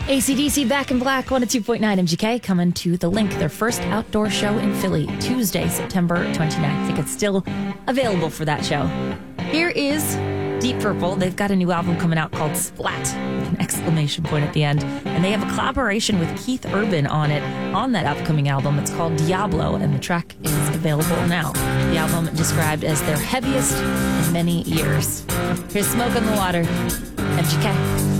AC/DC Back in Black, 102.9 MGK, coming to The Link, their first outdoor show in Philly, Tuesday, September 29th. Tickets still available for that show. Here is Deep Purple. They've got a new album coming out called Splat, with an exclamation point at the end. And they have a collaboration with Keith Urban on it, on that upcoming album. It's called Diablo, and the track is available now. The album described as their heaviest in many years. Here's Smoke on the Water, MGK.